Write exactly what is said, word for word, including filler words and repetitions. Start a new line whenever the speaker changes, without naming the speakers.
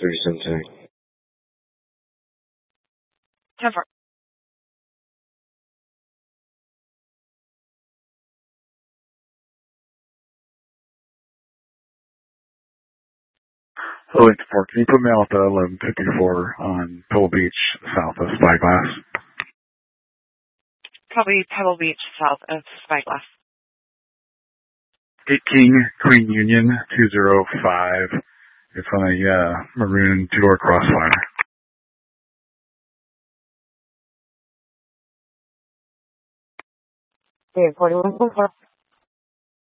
thirty-seven tonight.
ten four.
Hello, eight four. Can you put me out to eleven fifty-four on Pebble Beach, south of Spyglass?
Probably Pebble Beach, south of Spyglass.
eight King, Queen Union, two zero five. It's on a uh, maroon two-door Crossfire.
Okay, forty-one point four.